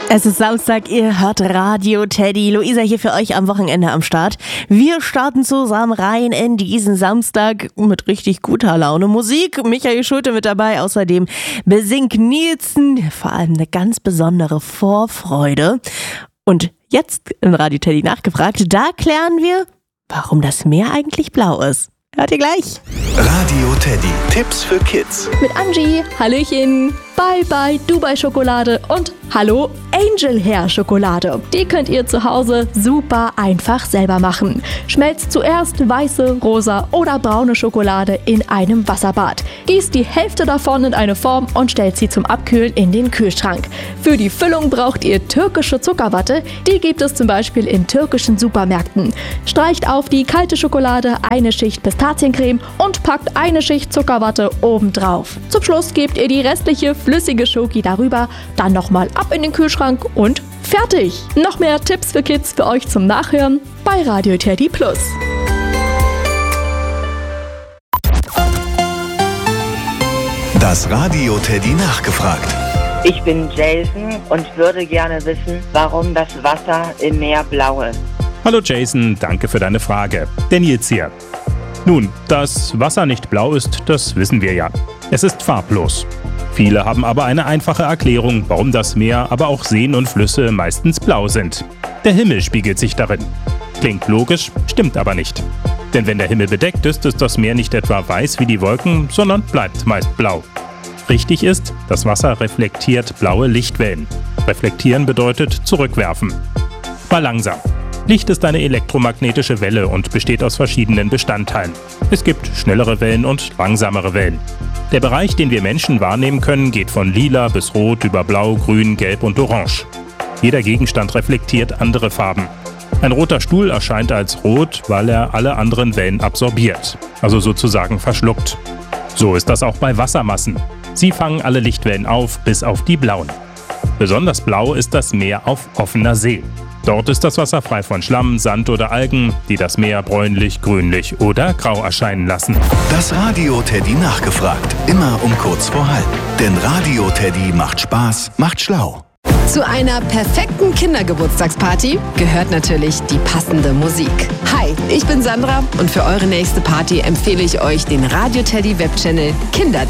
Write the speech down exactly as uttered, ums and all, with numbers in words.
Es ist Samstag, ihr hört Radio Teddy. Luisa hier für euch am Wochenende am Start. Wir starten zusammen rein in diesen Samstag mit richtig guter Laune. Musik, Michael Schulte mit dabei, außerdem Besink Nielsen, vor allem eine ganz besondere Vorfreude. Und jetzt in Radio Teddy nachgefragt, da klären wir, warum das Meer eigentlich blau ist. Hört ihr gleich. Radio Teddy, Tipps für Kids. Mit Angie, Hallöchen, Bye Bye Dubai Schokolade und Hallo Angel Hair Schokolade. Die könnt ihr zu Hause super einfach selber machen. Schmelzt zuerst weiße, rosa oder braune Schokolade in einem Wasserbad. Gießt die Hälfte davon in eine Form und stellt sie zum Abkühlen in den Kühlschrank. Für die Füllung braucht ihr türkische Zuckerwatte. Die gibt es zum Beispiel in türkischen Supermärkten. Streicht auf die kalte Schokolade eine Schicht Pistaziencreme und packt eine Schicht Zuckerwatte obendrauf. Zum Schluss gebt ihr die restliche flüssige Schoki darüber, dann nochmal ab in den Kühlschrank und fertig! Noch mehr Tipps für Kids für euch zum Nachhören bei Radio Teddy Plus. Das Radio Teddy nachgefragt. Ich bin Jason und würde gerne wissen, warum das Wasser im Meer blau ist. Hallo Jason, danke für deine Frage. Der Nils hier. Nun, dass Wasser nicht blau ist, das wissen wir ja. Es ist farblos. Viele haben aber eine einfache Erklärung, warum das Meer, aber auch Seen und Flüsse meistens blau sind. Der Himmel spiegelt sich darin. Klingt logisch, stimmt aber nicht. Denn wenn der Himmel bedeckt ist, ist das Meer nicht etwa weiß wie die Wolken, sondern bleibt meist blau. Richtig ist, das Wasser reflektiert blaue Lichtwellen. Reflektieren bedeutet zurückwerfen. Mal langsam. Licht ist eine elektromagnetische Welle und besteht aus verschiedenen Bestandteilen. Es gibt schnellere Wellen und langsamere Wellen. Der Bereich, den wir Menschen wahrnehmen können, geht von lila bis rot über blau, grün, gelb und orange. Jeder Gegenstand reflektiert andere Farben. Ein roter Stuhl erscheint als rot, weil er alle anderen Wellen absorbiert, also sozusagen verschluckt. So ist das auch bei Wassermassen. Sie fangen alle Lichtwellen auf, bis auf die blauen. Besonders blau ist das Meer auf offener See. Dort ist das Wasser frei von Schlamm, Sand oder Algen, die das Meer bräunlich, grünlich oder grau erscheinen lassen. Das Radio Teddy nachgefragt. Immer um kurz vor halb. Denn Radio Teddy macht Spaß, macht schlau. Zu einer perfekten Kindergeburtstagsparty gehört natürlich die passende Musik. Hi, ich bin Sandra und für eure nächste Party empfehle ich euch den Radio Teddy Webchannel Kinder.